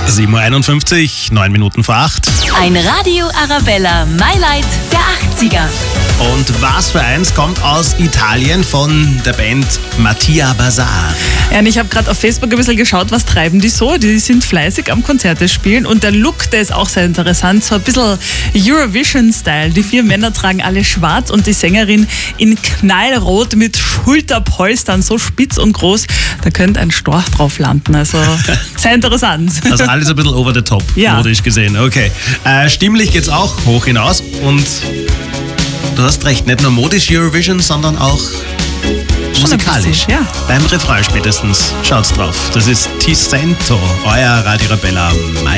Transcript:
7.51 Uhr, 9 Minuten vor 8. Ein Radio Arabella, My Light der 80er. Und was für eins kommt aus Italien von der Band Mattia Bazar. Ja, und ich habe gerade auf Facebook ein bisschen geschaut, was treiben die so. Die sind fleißig am Konzerte spielen und der Look, der ist auch sehr interessant. So ein bisschen Eurovision-Style. Die 4 Männer tragen alle schwarz und die Sängerin in knallrot mit Schulterpolstern, so spitz und groß. Da könnte ein Storch drauf landen. Also sehr interessant. Also alles ein bisschen over the top, Ja. modisch gesehen. Okay. Stimmlich geht's auch hoch hinaus und du hast recht, nicht nur modisch Eurovision, sondern auch musikalisch. bisschen, ja. Beim Refrain spätestens. Schaut's drauf. Das ist Ticento, euer Radio Arabella.